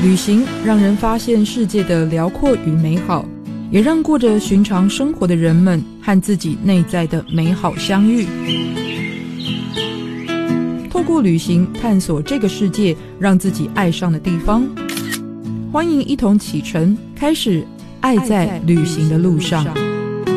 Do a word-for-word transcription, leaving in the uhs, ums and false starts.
旅行让人发现世界的辽阔与美好，也让过着寻常生活的人们和自己内在的美好相遇。透过旅行探索这个世界让自己爱上的地方，欢迎一同启程，开始爱在旅行的路上。